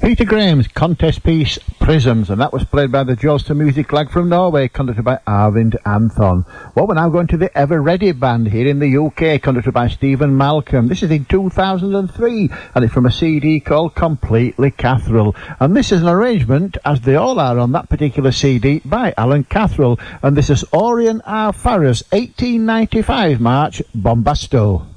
Peter Graham's contest piece Prisms, and that was played by the Jolster Music Lag from Norway, conducted by Arvind Anthon. Well, we're now going to the Ever Ready Band here in the UK, conducted by Stephen Malcolm. This is in 2003, and it's from a CD called Completely Catherall. And this is an arrangement, as they all are on that particular CD, by Alan Catherall. And this is Orion R. Farrer's 1895 march, Bombasto.